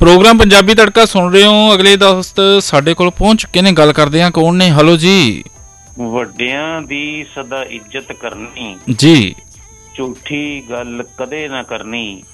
Programme Punjabi ਤੜਕਾ ਸੁਣ ਰਹੇ ਹੋ। ਅਗਲੇ ਦੋਸਤ ਸਾਡੇ ਕੋਲ ਪਹੁੰਚ ਚੁੱਕੇ ਨੇ, ਗੱਲ ਕਰਦੇ ਹਾਂ। ਕੌਣ ਨੇ? ਹਲੋ ਜੀ। ਵੱਡਿਆਂ ਦੀ ਸਦਾ ਇੱਜ਼ਤ ਕਰਨੀ ਜੀ। ਝੂਠੀ ਗੱਲ ਕਦੇ ਨਾ ਕਰਨੀ,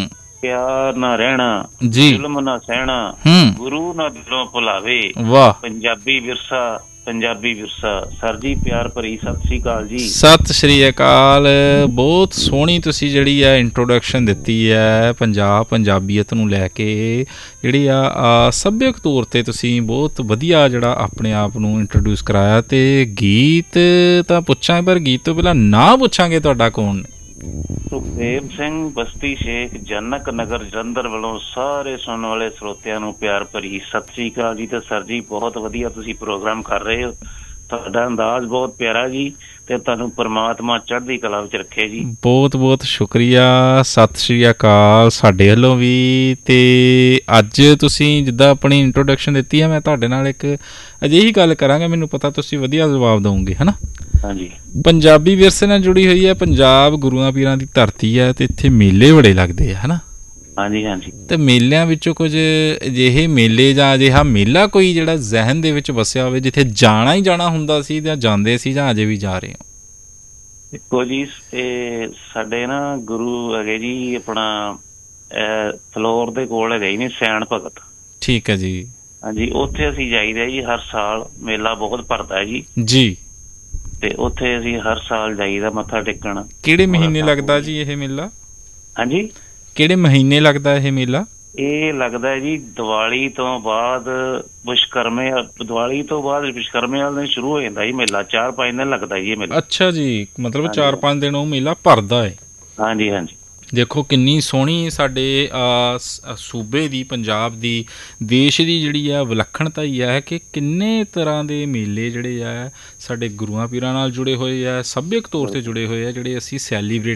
ਪਿਆਰ ਨਾ ਰਹਿਣਾ, ਜ਼ੁਲਮ ਨਾ ਸਹਿਣਾ, ਗੁਰੂ ਨਾ ਦਿਲੋਂ ਭੁਲਾਵੇ। ਵਾਹ। ਪੰਜਾਬੀ ਵਿਰਸਾ, ਪੰਜਾਬੀ ਵਿਰਸਾ। ਸਰ ਜੀ ਪਿਆਰ ਭਰੀ ਸਤਿ ਸ੍ਰੀ ਅਕਾਲ ਜੀ। ਸਤਿ ਸ਼੍ਰੀ ਅਕਾਲ। ਬਹੁਤ ਸੋਹਣੀ ਤੁਸੀਂ ਜਿਹੜੀ ਆ ਇੰਟਰੋਡਕਸ਼ਨ ਦਿੱਤੀ ਹੈ ਪੰਜਾਬ ਪੰਜਾਬੀਅਤ ਨੂੰ ਲੈ ਕੇ, ਜਿਹੜੀ ਆ ਸੱਭਿਅਕ ਤੌਰ 'ਤੇ ਤੁਸੀਂ ਬਹੁਤ ਵਧੀਆ ਜਿਹੜਾ ਆਪਣੇ ਆਪ ਨੂੰ ਇੰਟਰੋਡਿਊਸ ਕਰਾਇਆ। ਅਤੇ ਗੀਤ ਤਾਂ ਪੁੱਛਾਂਗੇ, ਪਰ ਗੀਤ ਤੋਂ ਪਹਿਲਾਂ ਨਾਂ ਪੁੱਛਾਂਗੇ ਤੁਹਾਡਾ ਕੌਣ? ਸੁਖਦੇਵ ਸਿੰਘ ਬਸਤੀ ਸ਼ੇਖ, ਜਨਕ ਨਗਰ, ਜਲੰਧਰ ਵੱਲੋਂ ਸਾਰੇ ਸੁਣਨ ਵਾਲੇ ਸਰੋਤਿਆਂ ਨੂੰ ਪਿਆਰ ਭਰੀ ਸਤਿ ਸ੍ਰੀ ਅਕਾਲ ਜੀ। ਤੇ ਸਰ ਜੀ ਬਹੁਤ ਵਧੀਆ ਤੁਸੀਂ ਪ੍ਰੋਗਰਾਮ ਕਰ ਰਹੇ ਹੋ, ਤੁਹਾਡਾ ਅੰਦਾਜ਼ ਬਹੁਤ ਪਿਆਰਾ ਜੀ, ਤੇ ਤੁਹਾਨੂੰ ਪਰਮਾਤਮਾ ਚੜ੍ਹਦੀ ਕਲਾ ਵਿੱਚ ਰੱਖੇ ਜੀ। ਬਹੁਤ ਬਹੁਤ ਸ਼ੁਕਰੀਆ, ਸਤਿ ਸ਼੍ਰੀ ਅਕਾਲ ਸਾਡੇ ਵੱਲੋਂ ਵੀ। ਅਤੇ ਅੱਜ ਤੁਸੀਂ ਜਿੱਦਾਂ ਆਪਣੀ ਇੰਟਰੋਡਕਸ਼ਨ ਦਿੱਤੀ ਹੈ, ਮੈਂ ਤੁਹਾਡੇ ਨਾਲ ਇੱਕ ਅਜਿਹੀ ਗੱਲ ਕਰਾਂਗਾ, ਮੈਨੂੰ ਪਤਾ ਤੁਸੀਂ ਵਧੀਆ ਜਵਾਬ ਦਿਓਗੇ, ਹੈ ਨਾ? ਹਾਂਜੀ। ਪੰਜਾਬੀ ਵਿਰਸੇ ਨਾਲ ਜੁੜੀ ਹੋਈ ਹੈ, ਪੰਜਾਬ ਗੁਰੂਆਂ ਪੀਰਾਂ ਦੀ ਧਰਤੀ ਹੈ, ਅਤੇ ਇੱਥੇ ਮੇਲੇ ਬੜੇ ਲੱਗਦੇ ਆ, ਹੈ ਨਾ? ਹਾਂਜੀ ਹਾਂਜੀ। ਅਤੇ ਮੇਲਿਆਂ ਵਿੱਚੋਂ ਕੁਝ ਅਜਿਹੇ ਮੇਲੇ ਜਾਂ ਅਜਿਹਾ ਮੇਲਾ ਕੋਈ ਜਿਹੜਾ ਜ਼ਹਿਨ ਦੇ ਵਿੱਚ ਵਸਿਆ ਹੋਵੇ, ਜਿੱਥੇ ਜਾਣਾ ਹੀ ਜਾਣਾ ਹੁੰਦਾ ਸੀ ਜਾਂ ਜਾਂਦੇ ਸੀ, ਜਾਂ ਅਜੇ ਵੀ ਜਾ ਰਹੇ ਹੋ? ਦੇਖੋ ਜੀ, ਇਹ ਸਾਡੇ ਨਾ ਗੁਰੂ ਹੈਗੇ ਜੀ, ਆਪਣਾ ਫਲੋਰ ਦੇ ਕੋਲ ਹੈਗਾ ਜੀ ਸੈਣ ਭਗਤ। ਠੀਕ ਹੈ ਜੀ। ਹਾਂਜੀ, ਉੱਥੇ ਅਸੀਂ ਜਾਈਦਾ ਜੀ ਹਰ ਸਾਲ, ਮੇਲਾ ਬਹੁਤ ਭਰਦਾ ਜੀ। ਜੀ। ਤੇ ਉੱਥੇ ਅਸੀਂ ਹਰ ਸਾਲ ਜਾਈਦਾ ਮੱਥਾ ਟੇਕਣ। ਕਿਹੜੇ ਮਹੀਨੇ ਲੱਗਦਾ ਜੀ ਇਹ ਮੇਲਾ? ਹਾਂਜੀ, ਕਿਹੜੇ ਮਹੀਨੇ ਲੱਗਦਾ ਇਹ ਮੇਲਾ? ਇਹ ਲੱਗਦਾ ਜੀ ਦੀਵਾਲੀ ਤੋਂ ਬਾਅਦ, ਵਿਸ਼ਕਰਮੇ, ਦੀਵਾਲੀ ਤੋਂ ਬਾਅਦ ਵਿਸ਼ਕਰਮੇ ਵਾਲੇ ਦਿਨ ਸ਼ੁਰੂ ਹੋ ਜਾਂਦਾ ਜੀ ਮੇਲਾ। 4-5 ਦਿਨ ਲੱਗਦਾ ਜੀ ਇਹ ਮੇਲਾ। ਅੱਛਾ ਜੀ, ਮਤਲਬ 4-5 ਦਿਨ ਉਹ ਮੇਲਾ ਭਰਦਾ ਹੈ। ਹਾਂਜੀ ਹਾਂਜੀ। ਦੇਖੋ ਕਿੰਨੀ ਸੋਹਣੀ ਸਾਡੇ ਸੂਬੇ ਦੀ, ਪੰਜਾਬ ਦੀ, ਦੇਸ਼ ਦੀ ਜਿਹੜੀ ਆ ਵਿਲੱਖਣਤਾ ਹੀ ਹੈ ਕਿ ਕਿੰਨੇ ਤਰ੍ਹਾਂ ਦੇ ਮੇਲੇ ਜਿਹੜੇ ਆ ਸਾਡੇ ਗੁਰੂਆਂ ਪੀਰਾਂ ਨਾਲ ਜੁੜੇ ਹੋਏ ਆ, ਸੱਭਿਅਕ ਤੌਰ 'ਤੇ ਜੁੜੇ ਹੋਏ ਆ, ਜਿਹੜੇ ਅਸੀਂ ਸੈਲੀਬ੍ਰੇਟ